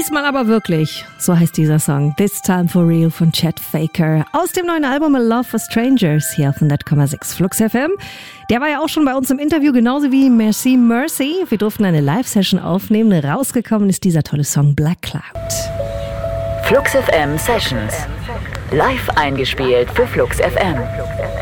Diesmal aber wirklich, so heißt dieser Song. This Time for Real von Chet Faker. Aus dem neuen Album A Love for Strangers hier auf 100,6 Flux FM. Der war ja auch schon bei uns im Interview, genauso wie Merci Mercy. Wir durften eine Live-Session aufnehmen. Rausgekommen ist dieser tolle Song Black Cloud. Flux FM Sessions. Live eingespielt für Flux FM.